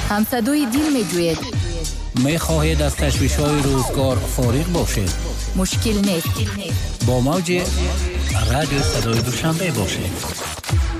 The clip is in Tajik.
ҳамсадои дил меҷӯед. мехоҳед аз ташвишҳои рӯзгор фориғ бошед. мушкил нест. бо мавҷи радио садои душанбе бошед.